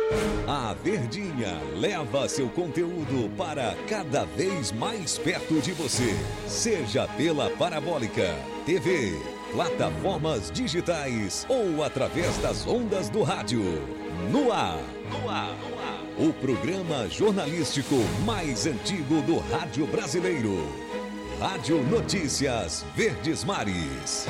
A Verdinha leva seu conteúdo para cada vez mais perto de você. Seja pela Parabólica, TV, plataformas digitais ou através das ondas do rádio. No ar. O programa jornalístico mais antigo do rádio brasileiro. Rádio Notícias Verdes Mares.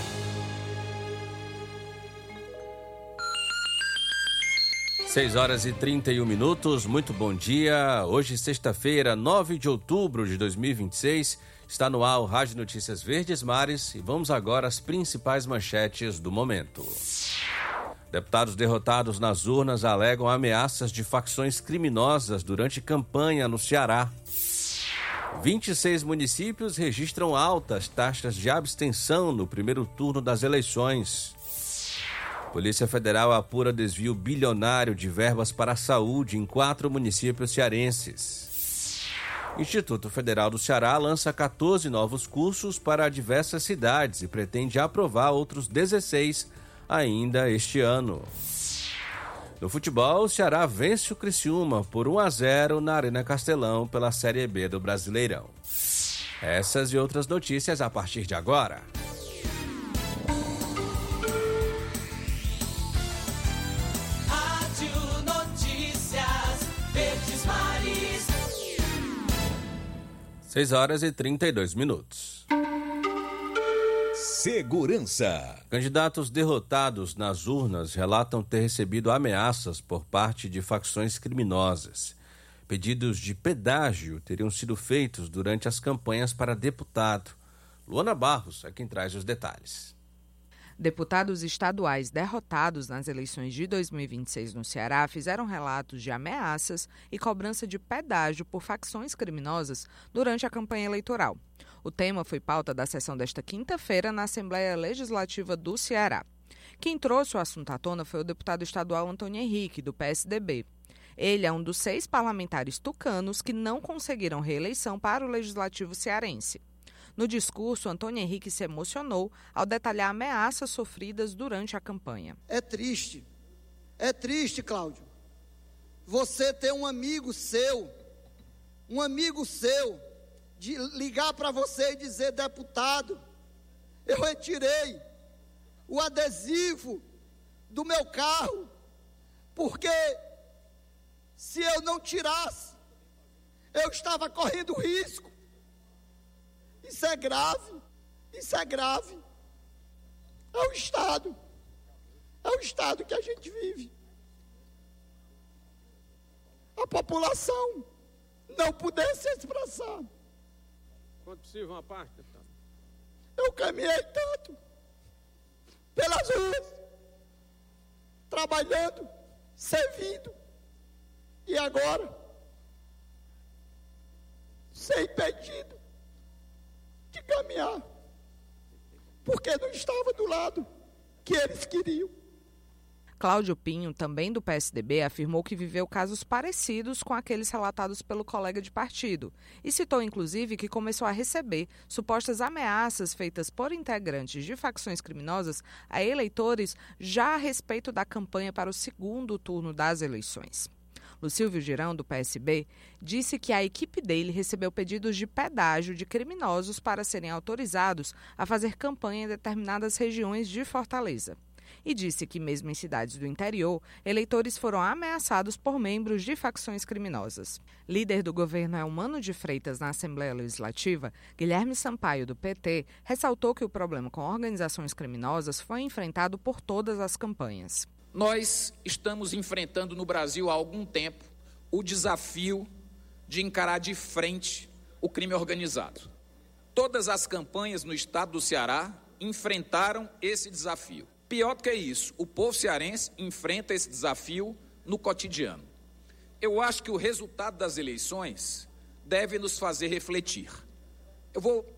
6h31, muito bom dia. Hoje, sexta-feira, 9 de outubro de 2026, está no ar o Rádio Notícias Verdes Mares e vamos agora às principais manchetes do momento. Deputados derrotados nas urnas alegam ameaças de facções criminosas durante campanha no Ceará. 26 municípios registram altas taxas de abstenção no primeiro turno das eleições. Polícia Federal apura desvio bilionário de verbas para a saúde em 4 municípios cearenses. Instituto Federal do Ceará lança 14 novos cursos para diversas cidades e pretende aprovar outros 16 ainda este ano. No futebol, o Ceará vence o Criciúma por 1-0 na Arena Castelão pela Série B do Brasileirão. Essas e outras notícias a partir de agora. Rádio Notícias Verdes Mares. 6h32. Segurança. Candidatos derrotados nas urnas relatam ter recebido ameaças por parte de facções criminosas. Pedidos de pedágio teriam sido feitos durante as campanhas para deputado. Luana Barros é quem traz os detalhes. Deputados estaduais derrotados nas eleições de 2026 no Ceará fizeram relatos de ameaças e cobrança de pedágio por facções criminosas durante a campanha eleitoral. O tema foi pauta da sessão desta quinta-feira na Assembleia Legislativa do Ceará. Quem trouxe o assunto à tona foi o deputado estadual Antônio Henrique, do PSDB. Ele é um dos 6 parlamentares tucanos que não conseguiram reeleição para o Legislativo cearense. No discurso, Antônio Henrique se emocionou ao detalhar ameaças sofridas durante a campanha. É triste, Cláudio, você ter um amigo seu, de ligar para você e dizer: deputado, eu retirei o adesivo do meu carro, porque se eu não tirasse, eu estava correndo risco. Isso é grave. É o Estado que a gente vive. A população não puder se expressar. Quanto possível uma parte, deputado? Eu caminhei tanto pelas ruas, trabalhando, servindo, e agora, ser impedido de caminhar, porque não estava do lado que eles queriam. Cláudio Pinho, também do PSDB, afirmou que viveu casos parecidos com aqueles relatados pelo colega de partido e citou, inclusive, que começou a receber supostas ameaças feitas por integrantes de facções criminosas a eleitores já a respeito da campanha para o segundo turno das eleições. Lucílvio Girão, do PSB, disse que a equipe dele recebeu pedidos de pedágio de criminosos para serem autorizados a fazer campanha em determinadas regiões de Fortaleza. E disse que, mesmo em cidades do interior, eleitores foram ameaçados por membros de facções criminosas. Líder do governo Elmano de Freitas na Assembleia Legislativa, Guilherme Sampaio, do PT, ressaltou que o problema com organizações criminosas foi enfrentado por todas as campanhas. Nós estamos enfrentando no Brasil há algum tempo o desafio de encarar de frente o crime organizado. Todas as campanhas no estado do Ceará enfrentaram esse desafio. Pior do que isso, o povo cearense enfrenta esse desafio no cotidiano. Eu acho que o resultado das eleições deve nos fazer refletir. Eu vou